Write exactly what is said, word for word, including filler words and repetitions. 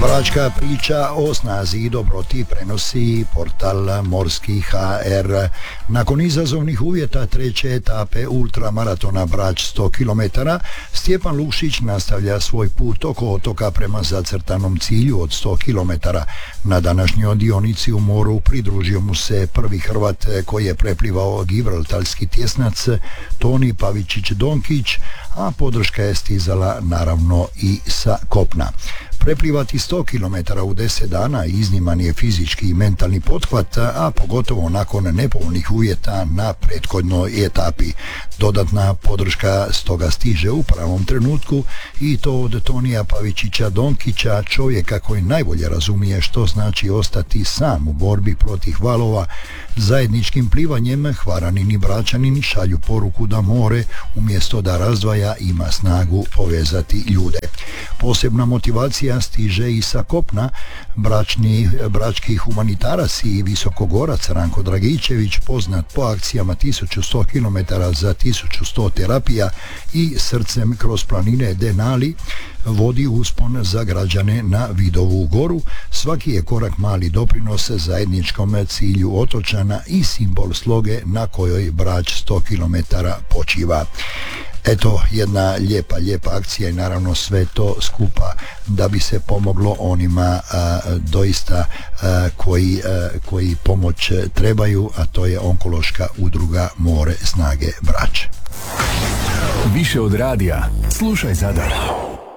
Bračka priča o snazi i dobroti prenosi portal Morski ha er. Nakon izazovnih uvjeta treće etape ultramaratona Brač sto kilometara, Stjepan Lukšić nastavlja svoj put oko otoka prema zacrtanom cilju od sto kilometara. Na današnjoj dionici u moru pridružio mu se prvi Hrvat koji je preplivao gibraltarski tjesnac Toni Pavičić-Donkić, a podrška je stizala naravno i sa kopna. Preplivati sto kilometara u deset dana izniman je fizički i mentalni pothvat, a pogotovo nakon nepovoljnih uvjeta na prethodnoj etapi. Dodatna podrška stoga stiže u pravom trenutku, i to od Tonija Pavičića Donkića, čovjeka koji najbolje razumije što znači ostati sam u borbi protiv valova. Zajedničkim plivanjem Hvaranin i Bračanin šalju poruku da more, umjesto da razdvaja, ima snagu povezati ljude. Posebna motivacija stiže i sa kopna. Bračni, brački humanitarac i visokogorac Ranko Dragičević, poznat po akcijama tisuću sto kilometara za tisuću sto terapija i Srcem kroz planine Denali, vodi uspon za građane na Vidovu goru. Svaki je korak mali doprinos zajedničkom cilju otočana i simbol sloge na kojoj Brač sto kilometara počiva. Eto, jedna lijepa, lijepa akcija i naravno sve to skupa da bi se pomoglo onima a, doista a, koji, a, koji pomoć trebaju, a to je onkološka udruga More snage Brač. Više od radija, slušaj Zadar.